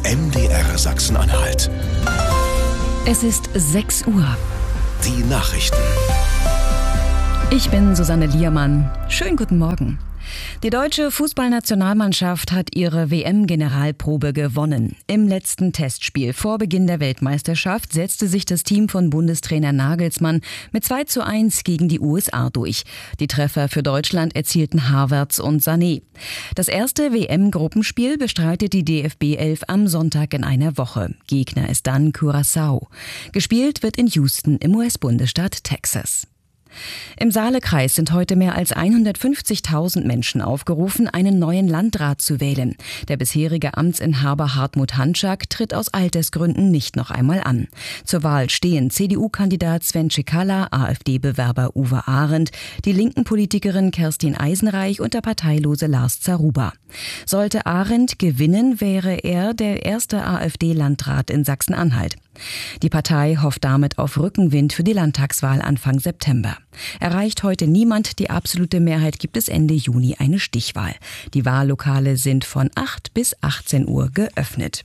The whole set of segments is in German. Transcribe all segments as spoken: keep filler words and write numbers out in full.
M D R Sachsen-Anhalt. Es ist sechs Uhr. Die Nachrichten. Ich bin Susanne Liermann. Schönen guten Morgen. Die deutsche Fußballnationalmannschaft hat ihre W M-Generalprobe gewonnen. Im letzten Testspiel vor Beginn der Weltmeisterschaft setzte sich das Team von Bundestrainer Nagelsmann mit zwei zu eins gegen die U S A durch. Die Treffer für Deutschland erzielten Havertz und Sané. Das erste W M-Gruppenspiel bestreitet die D F B elf am Sonntag in einer Woche. Gegner ist dann Curaçao. Gespielt wird in Houston im U S-Bundesstaat Texas. Im Saalekreis sind heute mehr als hundertfünfzigtausend Menschen aufgerufen, einen neuen Landrat zu wählen. Der bisherige Amtsinhaber Hartmut Hanschak tritt aus Altersgründen nicht noch einmal an. Zur Wahl stehen C D U-Kandidat Sven Cekala, AfD-Bewerber Uwe Arendt, die linken Politikerin Kerstin Eisenreich und der parteilose Lars Zaruba. Sollte Arendt gewinnen, wäre er der erste AfD-Landrat in Sachsen-Anhalt. Die Partei hofft damit auf Rückenwind für die Landtagswahl Anfang September. Erreicht heute niemand die absolute Mehrheit, gibt es Ende Juni eine Stichwahl. Die Wahllokale sind von acht bis achtzehn Uhr geöffnet.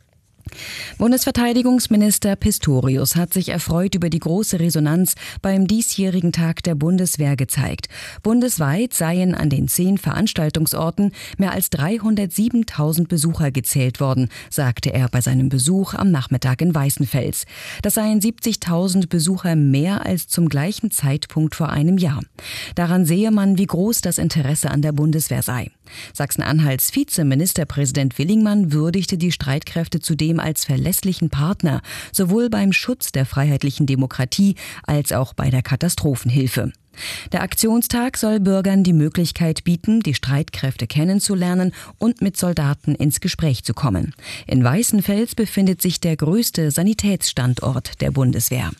Bundesverteidigungsminister Pistorius hat sich erfreut über die große Resonanz beim diesjährigen Tag der Bundeswehr gezeigt. Bundesweit seien an den zehn Veranstaltungsorten mehr als dreihundertsiebentausend Besucher gezählt worden, sagte er bei seinem Besuch am Nachmittag in Weißenfels. Das seien siebzigtausend Besucher mehr als zum gleichen Zeitpunkt vor einem Jahr. Daran sehe man, wie groß das Interesse an der Bundeswehr sei. Sachsen-Anhalts Vizeministerpräsident Willingmann würdigte die Streitkräfte zudem als verlässlichen Partner, sowohl beim Schutz der freiheitlichen Demokratie als auch bei der Katastrophenhilfe. Der Aktionstag soll Bürgern die Möglichkeit bieten, die Streitkräfte kennenzulernen und mit Soldaten ins Gespräch zu kommen. In Weißenfels befindet sich der größte Sanitätsstandort der Bundeswehr.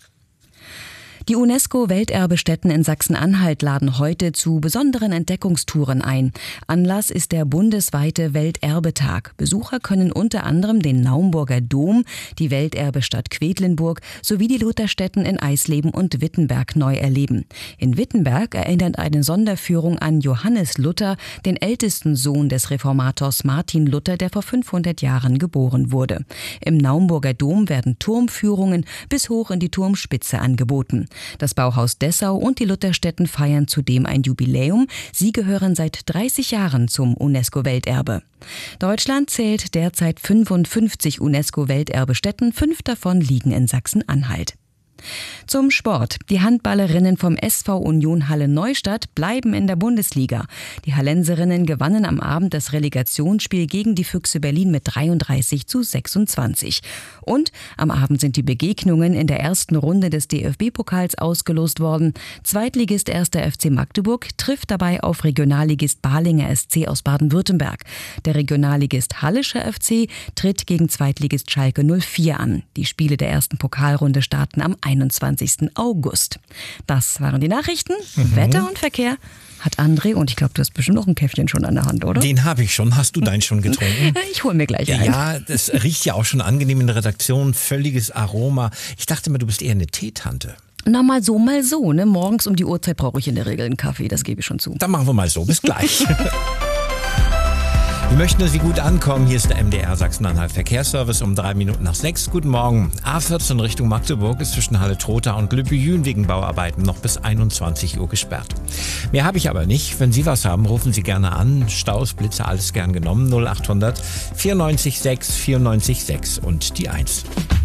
Die UNESCO-Welterbestätten in Sachsen-Anhalt laden heute zu besonderen Entdeckungstouren ein. Anlass ist der bundesweite Welterbetag. Besucher können unter anderem den Naumburger Dom, die Welterbestadt Quedlinburg sowie die Lutherstätten in Eisleben und Wittenberg neu erleben. In Wittenberg erinnert eine Sonderführung an Johannes Luther, den ältesten Sohn des Reformators Martin Luther, der vor fünfhundert Jahren geboren wurde. Im Naumburger Dom werden Turmführungen bis hoch in die Turmspitze angeboten. Das Bauhaus Dessau und die Lutherstätten feiern zudem ein Jubiläum. Sie gehören seit dreißig Jahren zum UNESCO-Welterbe. Deutschland zählt derzeit fünfundfünfzig UNESCO-Welterbestätten, fünf davon liegen in Sachsen-Anhalt. Zum Sport. Die Handballerinnen vom S V Union Halle Neustadt bleiben in der Bundesliga. Die Hallenserinnen gewannen am Abend das Relegationsspiel gegen die Füchse Berlin mit dreiunddreißig zu sechsundzwanzig. Und am Abend sind die Begegnungen in der ersten Runde des D F B-Pokals ausgelost worden. Zweitligist erster F C Magdeburg trifft dabei auf Regionalligist Balinger S C aus Baden-Württemberg. Der Regionalligist Hallischer F C tritt gegen Zweitligist Schalke null vier an. Die Spiele der ersten Pokalrunde starten am einundzwanzigsten August. Das waren die Nachrichten. Mhm. Wetter und Verkehr hat André, und ich glaube, du hast bestimmt noch ein Käffchen schon an der Hand, oder? Den habe ich schon. Hast du deinen schon getrunken? Ich hole mir gleich ein. Ja, das riecht ja auch schon angenehm in der Redaktion. Völliges Aroma. Ich dachte mir, du bist eher eine Teetante. Na, mal so, mal so. Ne? Morgens um die Uhrzeit brauche ich in der Regel einen Kaffee, das gebe ich schon zu. Dann machen wir mal so. Bis gleich. Wir möchten, dass Sie gut ankommen. Hier ist der M D R Sachsen-Anhalt Verkehrsservice um drei Minuten nach sechs. Guten Morgen. A vierzehn Richtung Magdeburg ist zwischen Halle-Trotha und Lübbejün wegen Bauarbeiten noch bis einundzwanzig Uhr gesperrt. Mehr habe ich aber nicht. Wenn Sie was haben, rufen Sie gerne an. Staus, Blitze, alles gern genommen. null achthundert vierundneunzig sechs vierundneunzig sechs und die eins.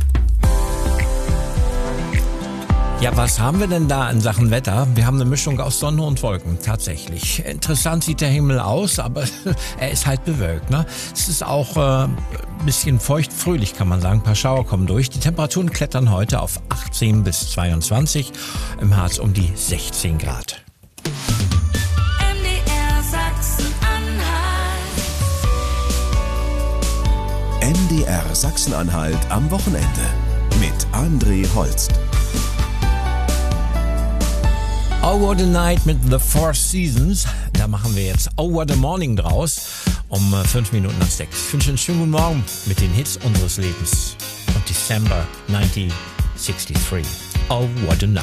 Ja, was haben wir denn da in Sachen Wetter? Wir haben eine Mischung aus Sonne und Wolken, tatsächlich. Interessant sieht der Himmel aus, aber er ist halt bewölkt, ne? Es ist auch äh, ein bisschen feucht-fröhlich, kann man sagen. Ein paar Schauer kommen durch. Die Temperaturen klettern heute auf achtzehn bis zweiundzwanzig, im Harz um die sechzehn Grad. M D R Sachsen-Anhalt. M D R Sachsen-Anhalt am Wochenende mit André Holst. Oh What a Night mit The Four Seasons. Da machen wir jetzt Oh What a Morning draus um fünf Minuten nach sechs. Ich wünsche einen schönen guten Morgen mit den Hits unseres Lebens. Und December neunzehnhundertdreiundsiebzig. Oh What a Night.